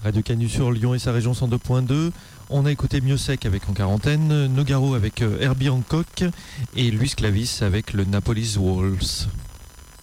Radio Canu sur Lyon et sa région 102.2. On a écouté Miosek avec En Quarantaine, Nogaro avec Herbie Hancock et Luis Clavis avec le Napolis Waltz.